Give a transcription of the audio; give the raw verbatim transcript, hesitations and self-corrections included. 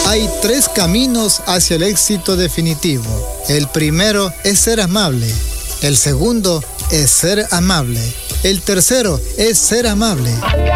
Hay tres caminos hacia el éxito definitivo. El primero es ser amable. El segundo es ser amable. El tercero es ser amable.